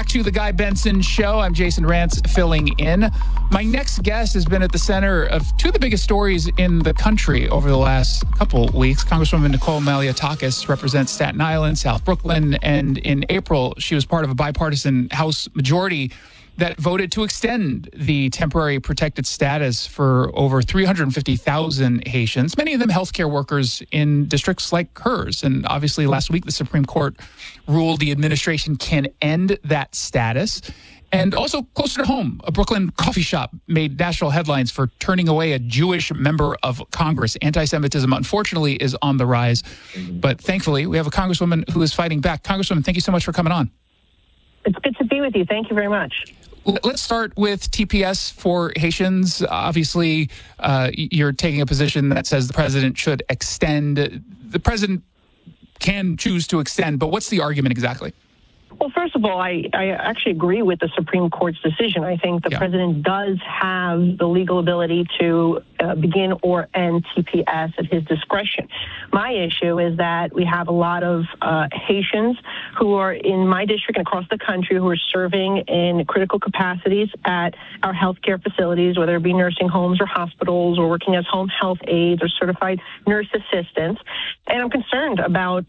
to the Guy Benson Show. I'm Jason Rantz filling in. My next guest has been at the center of two of the biggest stories in the country over the last couple weeks. Congresswoman Nicole Malliotakis represents Staten Island, South Brooklyn, and in April, she was part of a bipartisan House majority that voted to extend the temporary protected status for over 350,000 Haitians, many of them healthcare workers in districts like hers. And obviously last week, the Supreme Court ruled the administration can end that status. And also closer to home, a Brooklyn coffee shop made national headlines for turning away a Jewish member of Congress. Anti-Semitism, unfortunately, is on the rise. But thankfully, we have a Congresswoman who is fighting back. Congresswoman, thank you so much for coming on. It's good to be with you. Thank you very much. Let's start with TPS for Haitians. Obviously, you're taking a position that says the president should extend. The president can choose to extend, but what's the argument exactly? Well, first of all, I actually agree with the Supreme Court's decision. I think the president does have the legal ability to begin or end TPS at his discretion. My issue is that we have a lot of Haitians who are in my district and across the country who are serving in critical capacities at our healthcare facilities, whether it be nursing homes or hospitals or working as home health aides or certified nurse assistants. And I'm concerned about,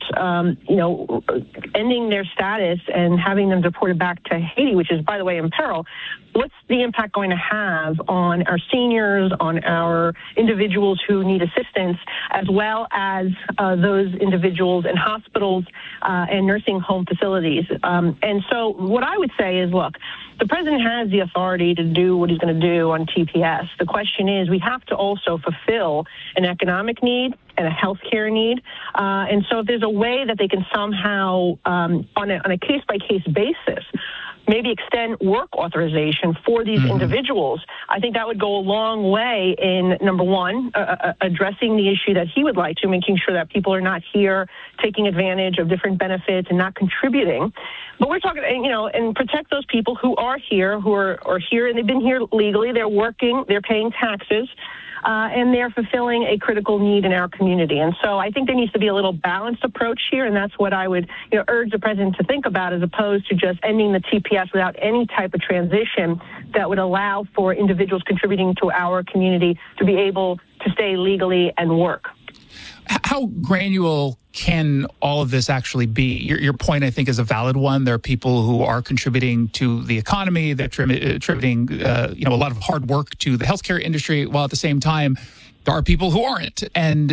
ending their status and having them deported back to Haiti, which is, by the way, in peril. What's the impact going to have on our seniors, on our individuals who need assistance, as well as those individuals in hospitals and nursing home facilities? And so what I would say is, look, the president has the authority to do what he's going to do on TPS. The question is, we have to also fulfill an economic need and a healthcare need. And so if there's a way that they can somehow, on a case-by-case basis, maybe extend work authorization for these individuals, I think that would go a long way in, number one, addressing the issue that he would like to, making sure that people are not here taking advantage of different benefits and not contributing. But we're talking, and protect those people who are here, who are here, and they've been here legally, they're working, they're paying taxes, and they're fulfilling a critical need in our community. And so I think there needs to be a little balanced approach here, and that's what I would urge the president to think about, as opposed to just ending the TPS without any type of transition that would allow for individuals contributing to our community to be able to stay legally and work. How granular can all of this actually be? Your point, I think, is a valid one. There are people who are contributing to the economy. They're contributing, a lot of hard work to the healthcare industry, while at the same time, there are people who aren't. And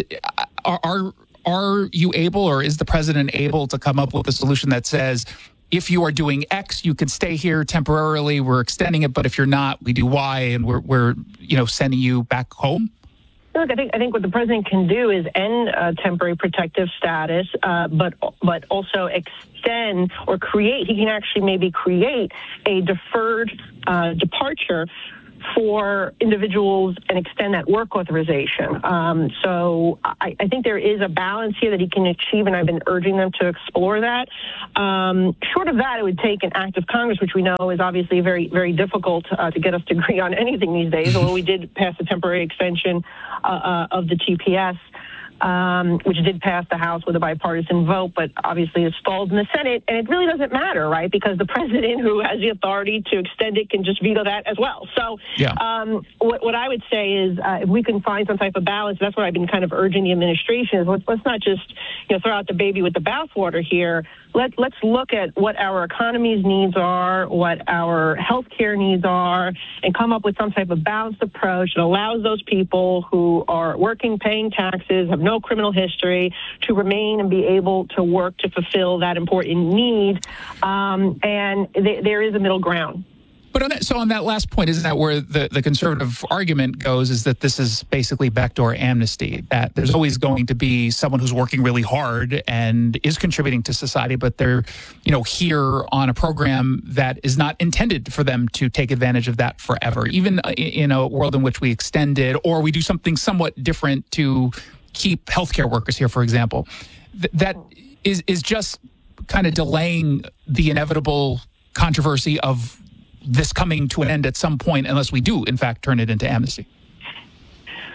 are you able, or is the president able to come up with a solution that says, if you are doing X, you can stay here temporarily, we're extending it, but if you're not, we do Y, and we're sending you back home? Look, I think what the president can do is end temporary protective status, but also extend or create. He can actually maybe create a deferred departure for individuals and extend that work authorization. So I think there is a balance here that he can achieve, and I've been urging them to explore that. Short of that, it would take an act of Congress, which we know is obviously very, very difficult to get us to agree on anything these days, although we did pass a temporary extension of the TPS. Which did pass the House with a bipartisan vote, but obviously is stalled in the Senate. And it really doesn't matter, right? Because the president, who has the authority to extend it, can just veto that as well. So what I would say is if we can find some type of balance, that's what I've been kind of urging the administration, is let's not just throw out the baby with the bathwater here. Let's look at what our economy's needs are, what our healthcare needs are, and come up with some type of balanced approach that allows those people who are working, paying taxes, have no criminal history, to remain and be able to work to fulfill that important need. And there is a middle ground. But on that last point, isn't that where the conservative argument goes, is that this is basically backdoor amnesty, that there's always going to be someone who's working really hard and is contributing to society, but they're, here on a program that is not intended for them to take advantage of that forever, even in a world in which we extend it, or we do something somewhat different to keep healthcare workers here, for example. That is just kind of delaying the inevitable controversy of this coming to an end at some point, unless we do, in fact, turn it into amnesty. Well,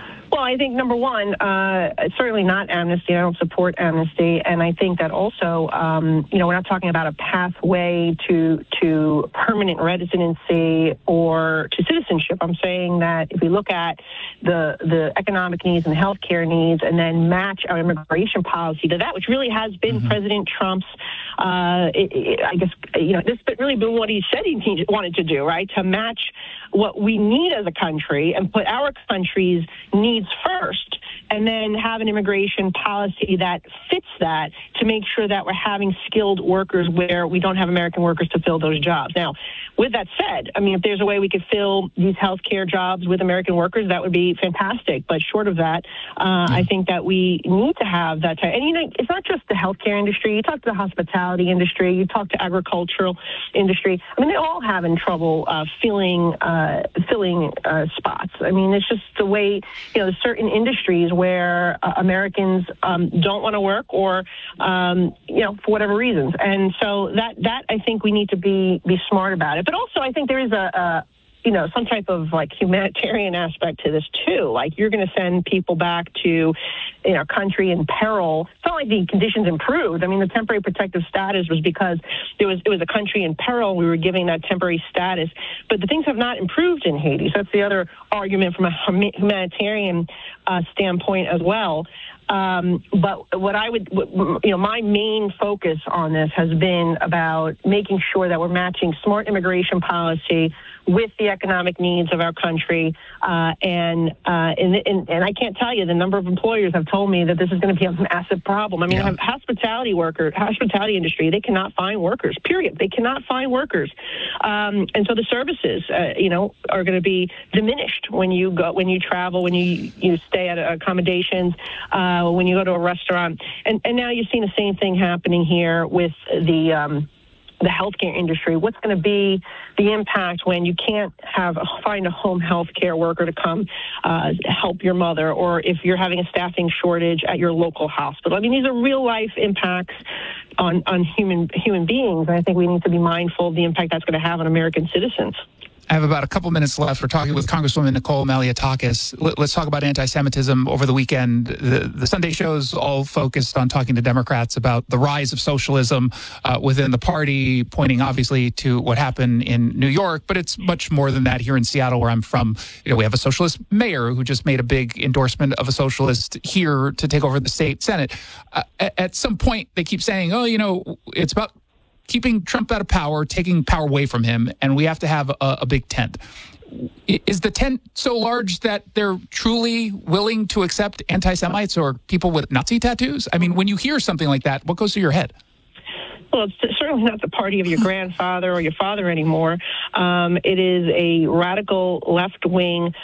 Well, I think number one, certainly not amnesty. I don't support amnesty, and I think that also, we're not talking about a pathway to permanent residency or to citizenship. I'm saying that if we look at the economic needs and the healthcare needs, and then match our immigration policy to that, which really has been President Trump's, I guess, this really been what he said he wanted to do, right? To match what we need as a country and put our country's needs first, and then have an immigration policy that fits that to make sure that we're having skilled workers where we don't have American workers to fill those jobs. Now, with that said, I mean, if there's a way we could fill these healthcare jobs with American workers, that would be fantastic. But short of that, I think that we need to have that type. And, it's not just the healthcare industry. You talk to the hospitality industry, you talk to agricultural industry. I mean, they're all having trouble filling spots. I mean, it's just the way, there's certain industries where Americans don't want to work or, for whatever reasons. And so that I think we need to be smart about it. But also, I think there is some type of humanitarian aspect to this too. Like, you're going to send people back to, a country in peril. It's not like the conditions improved. I mean, the temporary protective status was because it was a country in peril. We were giving that temporary status, but the things have not improved in Haiti. So that's the other argument from a humanitarian standpoint as well. But what I would, my main focus on this has been about making sure that we're matching smart immigration policy with the economic needs of our country. And I can't tell you, the number of employers have told me that this is going to be a massive problem. I mean, hospitality industry, they cannot find workers, period. They cannot find workers. And so the services, are going to be diminished when you travel, when you stay at accommodations, when you go to a restaurant. And now you're seeing the same thing happening here with the healthcare industry. What's going to be the impact when you can't find a home healthcare worker to come help your mother, or if you're having a staffing shortage at your local hospital? I mean, these are real life impacts on human beings, and I think we need to be mindful of the impact that's going to have on American citizens. I have about a couple minutes left. We're talking with Congresswoman Nicole Malliotakis. Let's talk about anti-Semitism. Over the weekend, the Sunday shows all focused on talking to Democrats about the rise of socialism within the party, pointing obviously to what happened in New York, but it's much more than that. Here in Seattle, where I'm from, we have a socialist mayor who just made a big endorsement of a socialist here to take over the state Senate. At some point, they keep saying, it's about keeping Trump out of power, taking power away from him, and we have to have a big tent. Is the tent so large that they're truly willing to accept anti-Semites or people with Nazi tattoos? I mean, when you hear something like that, what goes through your head? Well, it's certainly not the party of your grandfather or your father anymore. It is a radical left-wing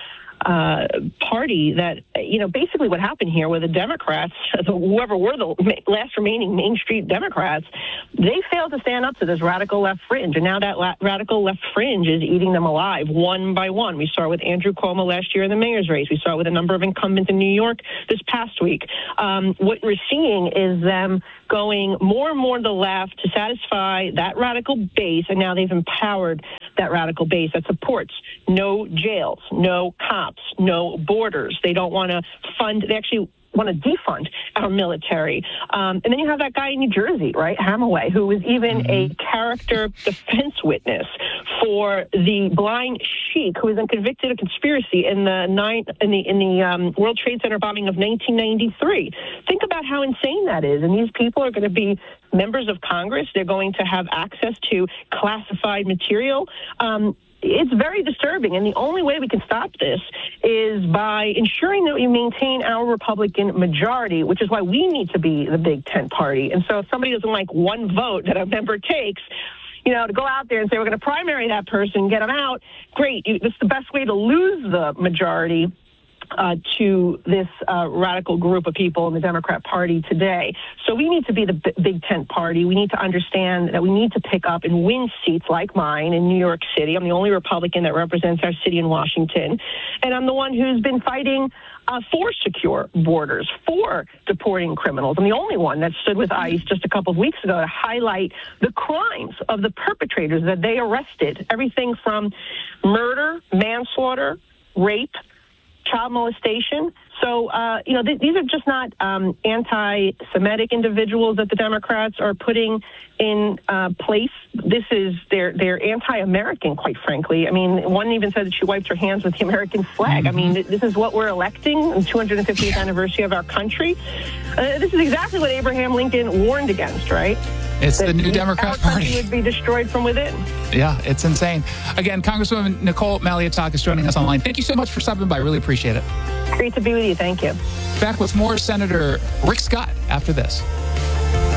party that, basically what happened here with the Democrats, whoever were the last remaining Main Street Democrats, they failed to stand up to this radical left fringe. And now that radical left fringe is eating them alive one by one. We saw it with Andrew Cuomo last year in the mayor's race. We saw it with a number of incumbents in New York this past week. What we're seeing is them going more and more to the left to satisfy that radical base, and now they've empowered that radical base that supports no jails, no cops, no borders. They don't want to fund, they actually want to defund our military. And then you have that guy in New Jersey, right, Hamaway, who was even a character defense witness for the blind sheik who was convicted of conspiracy in the World Trade Center bombing of 1993. Think about how insane that is. And these people are going to be members of Congress. They're going to have access to classified material. It's very disturbing, and the only way we can stop this is by ensuring that we maintain our Republican majority, which is why we need to be the big tent party. And so if somebody doesn't like one vote that a member takes, to go out there and say, we're going to primary that person, get them out, great. It's the best way to lose the majority to this radical group of people in the Democrat Party today. So we need to be the big tent party. We need to understand that we need to pick up and win seats like mine in New York City. I'm the only Republican that represents our city in Washington. And I'm the one who's been fighting for secure borders, for deporting criminals. I'm the only one that stood with ICE just a couple of weeks ago to highlight the crimes of the perpetrators that they arrested. Everything from murder, manslaughter, rape, child molestation. So, these are just not anti-Semitic individuals that the Democrats are putting in place. They're anti-American, quite frankly. I mean, one even said that she wiped her hands with the American flag. I mean, this is what we're electing on the 250th anniversary of our country. This is exactly what Abraham Lincoln warned against, right? It's the New Democrat Party. Our country would be destroyed from within. Yeah, it's insane. Again, Congresswoman Nicole Malliotakis joining us online. Thank you so much for stopping by. Really appreciate it. Great to be with you. Thank you. Back with more Senator Rick Scott after this.